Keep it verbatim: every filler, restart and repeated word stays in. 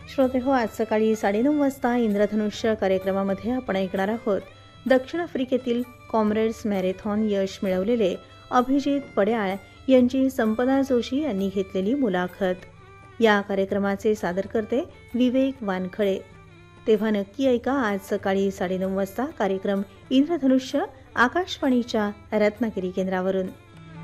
श्रोतेहो, आज सकाळी साडेनऊ वाजता इंद्रधनुष्य कार्यक्रमामध्ये आपण ऐकणार आहोत दक्षिण आफ्रिकेतील कॉम्रेड्स मॅरेथॉन यश मिळवलेले अभिजित पड्याळ यांची संपदा जोशी यांनी घेतलेली मुलाखत. या कार्यक्रमाचे सादरकर्ते विवेक वानखळे. तेव्हा नक्की ऐका आज सकाळी साडेनऊ वाजता कार्यक्रम इंद्रधनुष्य आकाशवाणीच्या रत्नागिरी केंद्रावरून.